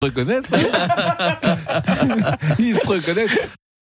reconnaissent. Hein. Ils se reconnaissent.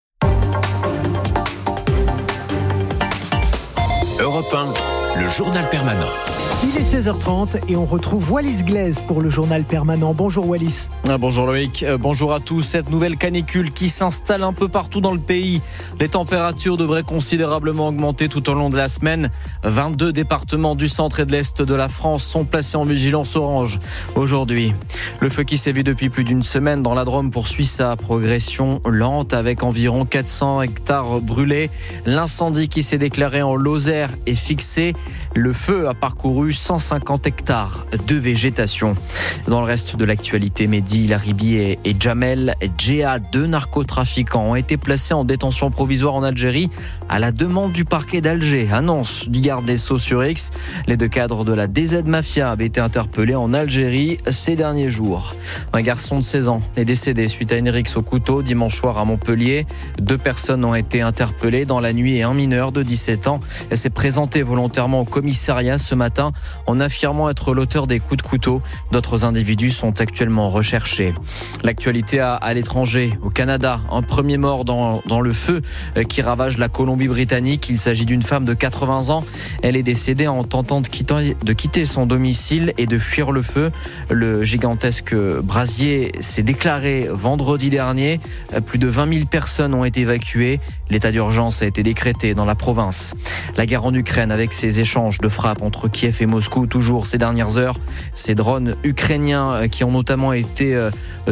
Europe 1, le journal permanent. Il est 16h30 et on retrouve Wallis Glaise pour le journal permanent. Bonjour Wallis. Bonjour Loïc, bonjour à tous. Cette nouvelle canicule qui s'installe un peu partout dans le pays. Les températures devraient considérablement augmenter tout au long de la semaine. 22 départements du centre et de l'est de la France sont placés en vigilance orange aujourd'hui. Le feu qui sévit depuis plus d'une semaine dans la Drôme poursuit sa progression lente avec environ 400 hectares brûlés. L'incendie qui s'est déclaré en Lozère est fixé. Le feu a parcouru 150 hectares de végétation. Dans le reste de l'actualité, Mehdi Laribi et Jamel Djéa, 2 narcotrafiquants, ont été placés en détention provisoire en Algérie à la demande du parquet d'Alger. Annonce du garde des Sceaux sur X. Les 2 cadres de la DZ Mafia avaient été interpellés en Algérie ces derniers jours. Un garçon de 16 ans est décédé suite à une rixe au couteau dimanche soir à Montpellier. 2 personnes ont été interpellées dans la nuit et un mineur de 17 ans s'est présenté volontairement au commissariat ce matin en affirmant être l'auteur des coups de couteau. D'autres individus sont actuellement recherchés. L'actualité à l'étranger, au Canada, un premier mort dans le feu qui ravage la Colombie-Britannique. Il s'agit d'une femme de 80 ans. Elle est décédée en tentant de quitter son domicile et de fuir le feu. Le gigantesque brasier s'est déclaré vendredi dernier. Plus de 20 000 personnes ont été évacuées. L'état d'urgence a été décrété dans la province. La guerre en Ukraine avec ces échanges de frappes entre Kiev et Moscou, toujours ces dernières heures. Ces drones ukrainiens qui ont notamment été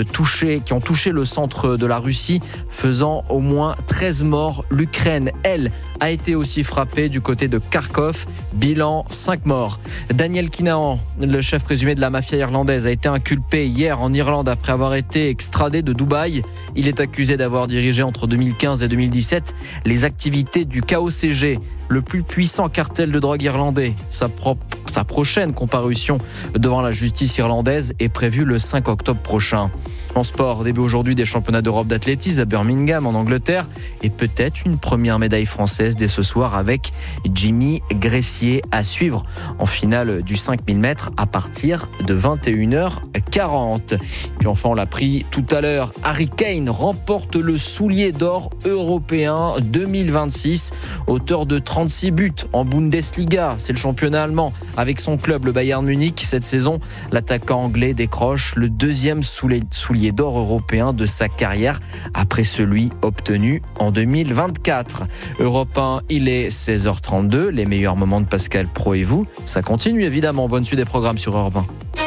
qui ont touché le centre de la Russie, faisant au moins 13 morts. L'Ukraine, elle, a été aussi frappée du côté de Kharkov. Bilan, 5 morts. Daniel Kinahan, le chef présumé de la mafia irlandaise, a été inculpé hier en Irlande après avoir été extradé de Dubaï. Il est accusé d'avoir dirigé entre 2015 et 2017 les activités du KOCG, le plus puissant cartel de drogue irlandais. Sa prochaine comparution devant la justice irlandaise est prévue le 5 octobre prochain. En sport, début aujourd'hui des championnats d'Europe d'athlétisme à Birmingham en Angleterre et peut-être une première médaille française dès ce soir avec Jimmy Gressier à suivre en finale du 5000 mètres à partir de 21h40. Puis enfin, on l'a pris tout à l'heure, Harry Kane remporte le soulier d'or européen 2026, auteur de 36 buts en Bundesliga. C'est le championnat allemand avec son club, le Bayern Munich. Cette saison, l'attaquant anglais décroche le 2e soulier d'or européen de sa carrière après celui obtenu en 2024. Europe 1, il est 16h32. Les meilleurs moments de Pascal Praud et vous, ça continue évidemment. Bonne suite des programmes sur Europe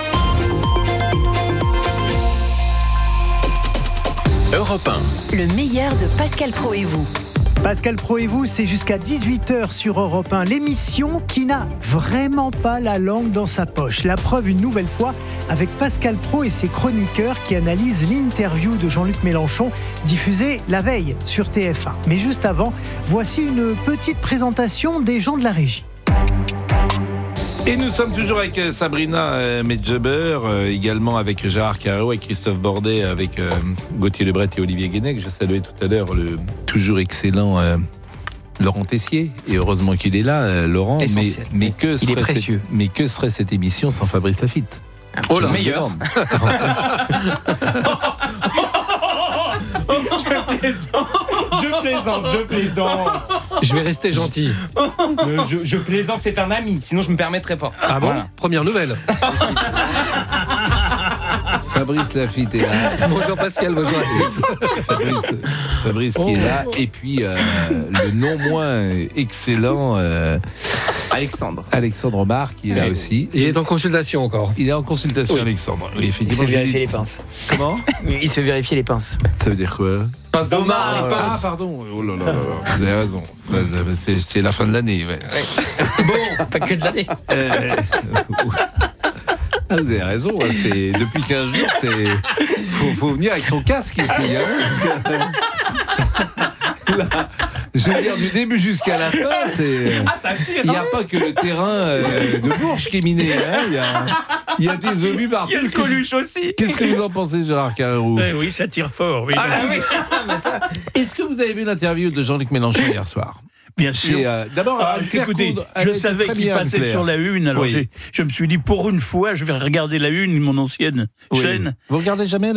1. Europe 1. Le meilleur de Pascal Praud et vous. Pascal Praud et vous, c'est jusqu'à 18h sur Europe 1, l'émission qui n'a vraiment pas la langue dans sa poche. La preuve une nouvelle fois avec Pascal Praud et ses chroniqueurs qui analysent l'interview de Jean-Luc Mélenchon diffusée la veille sur TF1. Mais juste avant, voici une petite présentation des gens de la régie. Et nous sommes toujours avec Sabrina Medjeber, également avec Gérard Carreau, avec Christophe Bordet, avec Gauthier Lebret et Olivier Guénec. Je saluais tout à l'heure le toujours excellent Laurent Tessier. Et heureusement qu'il est là, Laurent. Mais que serait cette émission sans Fabrice Lafitte ? Oh là, meilleur. Je plaisante. Je vais rester gentil. Je plaisante, c'est un ami, sinon je me permettrais pas. Ah bon, voilà. Première nouvelle. Fabrice Lafitte est là. Bonjour Pascal, bonjour à tous. Fabrice qui est là. Et puis le non moins excellent Alexandre Omar qui est là aussi. Il est en consultation encore. Il est en consultation, oui. Alexandre. Oui, effectivement. Il se fait vérifier les pinces. Comment ? Il se fait vérifier les pinces. Ça veut dire quoi ? Pince d'Omar, les pinces. Ah pardon. Oh là là, vous avez raison. C'est la fin de l'année. Ouais. Bon, pas que de l'année. Ah, vous avez raison, c'est depuis 15 jours, faut venir avec son casque ici. Hein, là, je veux dire, du début jusqu'à la fin, ça tire. Il n'y a pas que le terrain de Bourges qui est miné. Hein, il y a des obus partout. Il y a le Coluche aussi. Qu'est-ce que vous en pensez, Gérard Carreau ? Oui, ça tire fort. Oui. Est-ce que vous avez vu l'interview de Jean-Luc Mélenchon hier soir ? Bien sûr. D'abord, Écoutez, je savais qu'il passait sur la une, alors Oui. je me suis dit, pour une fois, je vais regarder la une, mon ancienne chaîne. Vous regardez jamais la une ?